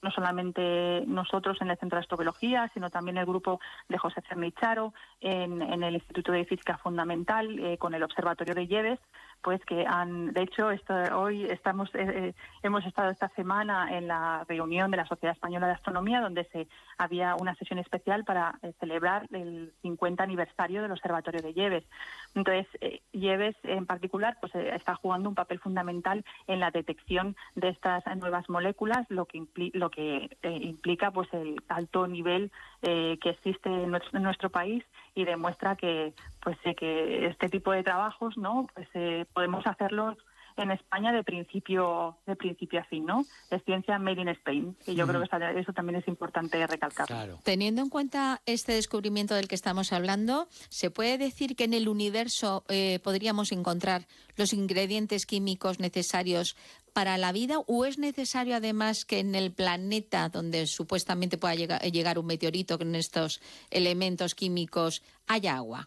no solamente nosotros en el Centro de Astrobiología, sino también el grupo de José Cernicharo en el Instituto de Física Fundamental, con el Observatorio de Lleves, pues que de hecho, hemos estado esta semana en la reunión de la Sociedad Española de Astronomía, donde había una sesión especial para celebrar el 50 aniversario del Observatorio de Lleves. Entonces, Lleves en particular pues está jugando un papel fundamental en la detección de estas nuevas moléculas, lo que implica pues el alto nivel que existe en nuestro país, y demuestra que que este tipo de trabajos, ¿no?, pues podemos hacerlos en España de principio a fin, ¿no? Es ciencia made in Spain, y yo creo que eso también es importante recalcarlo. Claro. Teniendo en cuenta este descubrimiento del que estamos hablando, ¿se puede decir que en el universo podríamos encontrar los ingredientes químicos necesarios para la vida, o es necesario además que en el planeta donde supuestamente pueda llegar un meteorito con estos elementos químicos haya agua?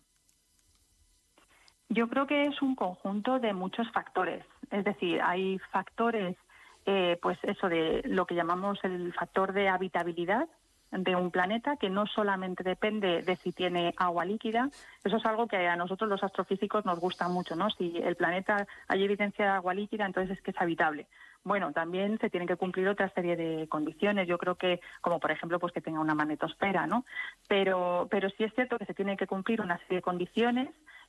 Yo creo que es un conjunto de muchos factores. Es decir, hay factores, pues eso de lo que llamamos el factor de habitabilidad de un planeta, que no solamente depende de si tiene agua líquida. Eso es algo que a nosotros los astrofísicos nos gusta mucho, ¿no? Si el planeta hay evidencia de agua líquida, entonces es que es habitable. Bueno, también se tienen que cumplir otra serie de condiciones. Yo creo que, como por ejemplo, pues que tenga una magnetosfera, ¿no? Pero sí es cierto que se tiene que cumplir una serie de condiciones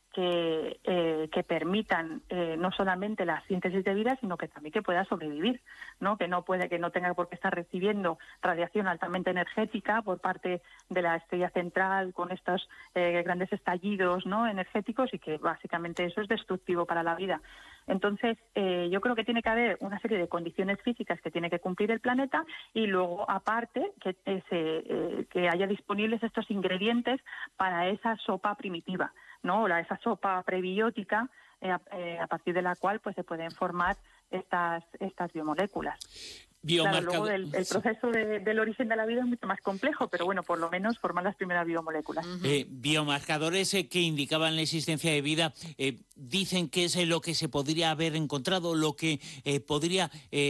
que permitan no solamente la síntesis de vida, sino que también que pueda sobrevivir, ¿no? Que no tenga por qué estar recibiendo radiación altamente energética por parte de la estrella central con estos grandes estallidos, ¿no?, energéticos, y que básicamente eso es destructivo para la vida. Entonces, yo creo que tiene que haber una serie de condiciones físicas que tiene que cumplir el planeta, y luego, aparte, que haya disponibles estos ingredientes para esa sopa primitiva, ¿no? Esa sopa prebiótica a partir de la cual pues se pueden formar estas biomoléculas. Claro, luego el proceso del origen de la vida es mucho más complejo, pero bueno, por lo menos formar las primeras biomoléculas. Biomarcadores que indicaban la existencia de vida, dicen que es lo que se podría haber encontrado, lo que podría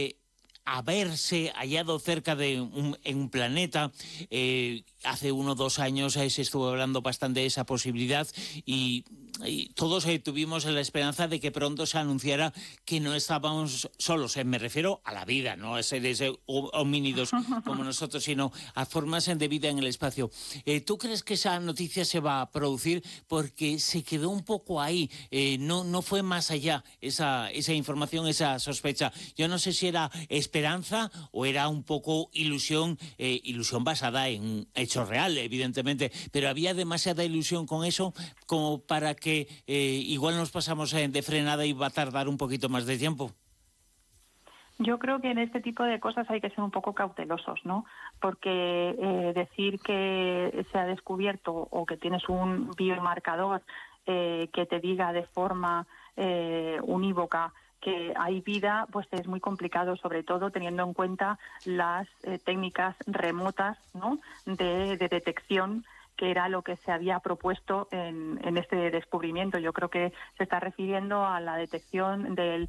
haberse hallado cerca de un planeta. Hace 1 o 2 años se estuvo hablando bastante de esa posibilidad, y todos tuvimos la esperanza de que pronto se anunciara que no estábamos solos. Me refiero a la vida, no a seres homínidos como nosotros, sino a formas de vida en el espacio. ¿Tú crees que esa noticia se va a producir? Porque se quedó un poco ahí, no fue más allá esa información, esa sospecha. Yo no sé si era esperanza o era un poco ilusión basada en hechos real, evidentemente, pero había demasiada ilusión con eso como para que igual nos pasamos de frenada y va a tardar un poquito más de tiempo. Yo creo que en este tipo de cosas hay que ser un poco cautelosos, ¿no? Porque decir que se ha descubierto o que tienes un biomarcador que te diga de forma unívoca que hay vida, pues es muy complicado, sobre todo teniendo en cuenta las técnicas remotas, ¿no?, de detección, que era lo que se había propuesto en este descubrimiento. Yo creo que se está refiriendo a la detección del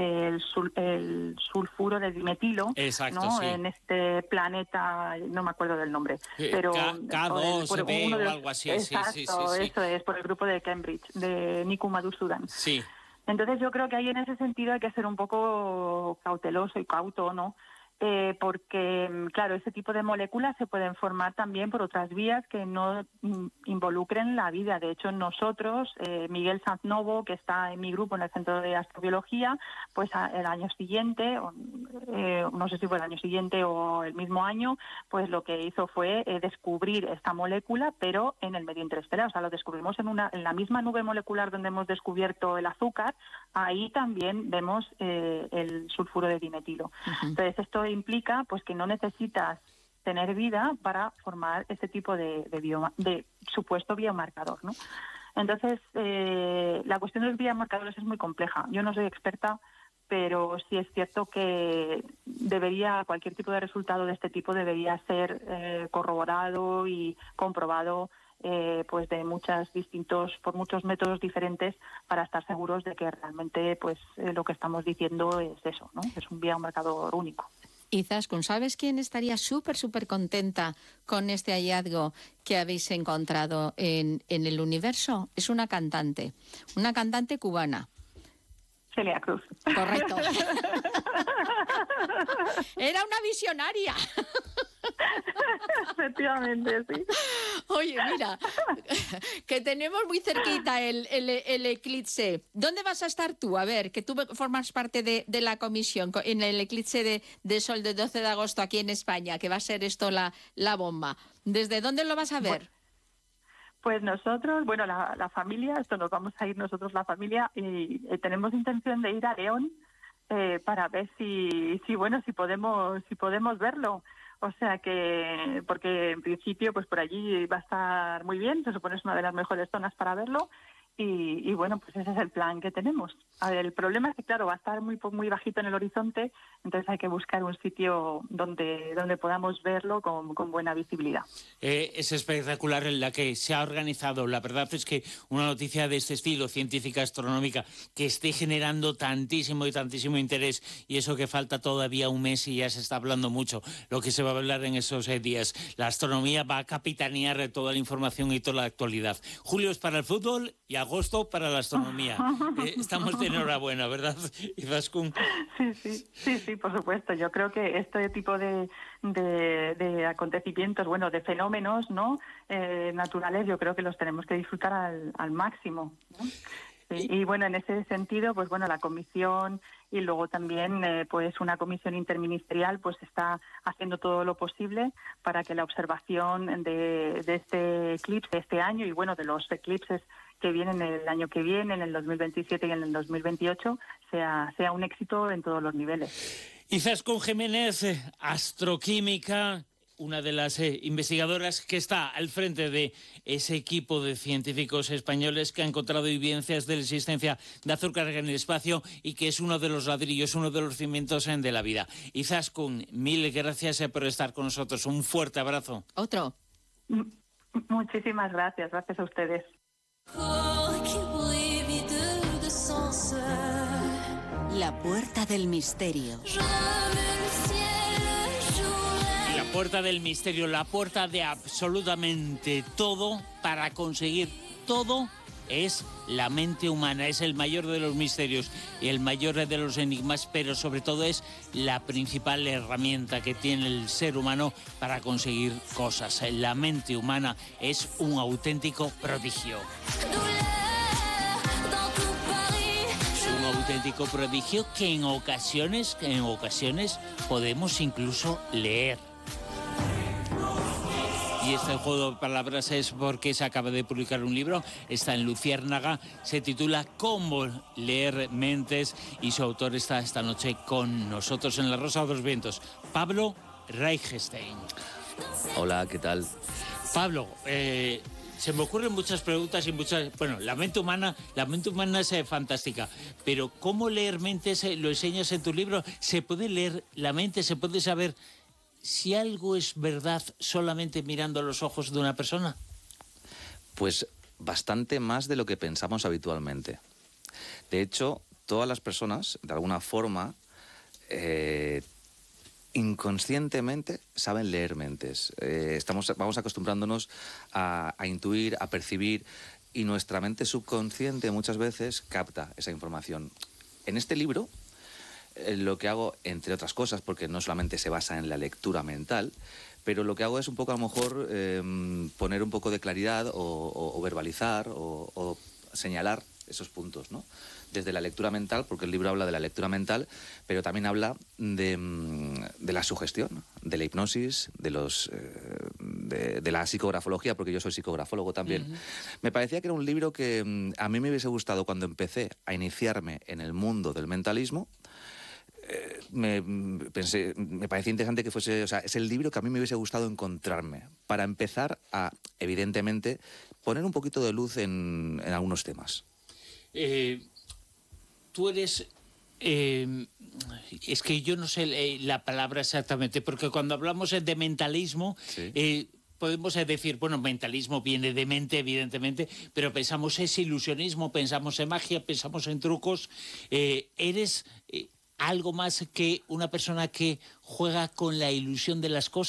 sulfuro de dimetilo. Exacto, ¿no?, sí. En este planeta, no me acuerdo del nombre, pero K2B o algo así. Exacto, sí. Eso es, por el grupo de Cambridge, de Niku Madhusudan. Sí. Entonces yo creo que ahí en ese sentido hay que ser un poco cauteloso y cauto, ¿no? Porque, claro, ese tipo de moléculas se pueden formar también por otras vías que no involucren la vida. De hecho, nosotros, Miguel Sanz Novo, que está en mi grupo en el Centro de Astrobiología, pues el año siguiente, no sé si fue el año siguiente o el mismo año, pues lo que hizo fue descubrir esta molécula, pero en el medio interestelar. O sea, lo descubrimos en la misma nube molecular donde hemos descubierto el azúcar. Ahí también vemos el sulfuro de dimetilo. Entonces, esto implica pues que no necesitas tener vida para formar este tipo de supuesto biomarcador, ¿no? Entonces, la cuestión de los biomarcadores es muy compleja. Yo no soy experta, pero sí es cierto que cualquier tipo de resultado de este tipo debería ser corroborado y comprobado pues por muchos métodos diferentes, para estar seguros de que realmente pues lo que estamos diciendo es eso, ¿no? Es un biomarcador único. Izaskun, ¿sabes quién estaría súper contenta con este hallazgo que habéis encontrado en el universo? Es una cantante cubana. Celia Cruz. Correcto. Era una visionaria. Efectivamente, sí. Oye, mira, que tenemos muy cerquita el eclipse. ¿Dónde vas a estar tú? A ver, que tú formas parte de la comisión en el eclipse de sol del 12 de agosto aquí en España, que va a ser esto la bomba. ¿Desde dónde lo vas a ver? Pues nosotros, bueno, la familia, esto nos vamos a ir nosotros la familia y tenemos intención de ir a León para ver si podemos verlo. O sea que, porque en principio, pues por allí va a estar muy bien, se supone es una de las mejores zonas para verlo. Y bueno, pues ese es el plan que tenemos. A ver, el problema es que, claro, va a estar muy bajito en el horizonte, entonces hay que buscar un sitio donde podamos verlo con buena visibilidad. Es espectacular en la que se ha organizado. La verdad es que una noticia de este estilo, científica, astronómica, que esté generando tantísimo interés, y eso que falta todavía un mes y ya se está hablando mucho, lo que se va a hablar en esos días. La astronomía va a capitanear toda la información y toda la actualidad. Julio es para el fútbol y agosto para la astronomía. Estamos de enhorabuena, ¿verdad, Izaskun? Sí, por supuesto. Yo creo que este tipo de acontecimientos, bueno, de fenómenos, ¿no? Naturales, yo creo que los tenemos que disfrutar al máximo, ¿no? Y bueno, en ese sentido, pues bueno, la comisión y luego también pues una comisión interministerial pues está haciendo todo lo posible para que la observación de este eclipse de este año y bueno, de los eclipses que vienen el año que viene, en el 2027 y en el 2028, sea un éxito en todos los niveles. Izaskun Jiménez, astroquímica, una de las investigadoras que está al frente de ese equipo de científicos españoles que ha encontrado evidencias de la existencia de azúcar en el espacio y que es uno de los ladrillos, uno de los cimientos de la vida. Izaskun, mil gracias por estar con nosotros. Un fuerte abrazo. Otro. Muchísimas gracias a ustedes. La puerta del misterio. La puerta del misterio, la puerta de absolutamente todo para conseguir todo es la mente humana, es el mayor de los misterios y el mayor de los enigmas, pero sobre todo es la principal herramienta que tiene el ser humano para conseguir cosas. La mente humana es un auténtico prodigio. Un auténtico prodigio que en ocasiones podemos incluso leer. Y este juego de palabras es porque se acaba de publicar un libro, está en Luciérnaga, se titula Cómo leer mentes y su autor está esta noche con nosotros en La Rosa de los Vientos, Pablo Reichstein. Hola, ¿qué tal? Pablo, se me ocurren muchas preguntas y muchas... Bueno, la mente humana es fantástica, pero ¿cómo leer mentes? Lo enseñas en tu libro. ¿Se puede leer la mente? ¿Se puede saber si algo es verdad solamente mirando a los ojos de una persona? Pues bastante más de lo que pensamos habitualmente. De hecho, todas las personas, de alguna forma, inconscientemente saben leer mentes. Vamos acostumbrándonos a intuir, a percibir, y nuestra mente subconsciente muchas veces capta esa información. En este libro, lo que hago, entre otras cosas, porque no solamente se basa en la lectura mental, pero lo que hago es un poco, a lo mejor, poner un poco de claridad o verbalizar o señalar esos puntos, ¿no? Desde la lectura mental, porque el libro habla de la lectura mental, pero también habla de la sugestión, de la hipnosis, de la psicografología, porque yo soy psicografólogo también. Uh-huh. Me parecía que era un libro que a mí me hubiese gustado cuando empecé a iniciarme en el mundo del mentalismo. Me parecía interesante que fuese, o sea, es el libro que a mí me hubiese gustado encontrarme para empezar a, evidentemente, poner un poquito de luz en algunos temas. Tú eres... es que yo no sé la palabra exactamente, porque cuando hablamos de mentalismo... Sí. Podemos decir, bueno, mentalismo viene de mente, evidentemente, pero pensamos en ilusionismo, pensamos en magia, pensamos en trucos. algo más que una persona que juega con la ilusión de las cosas.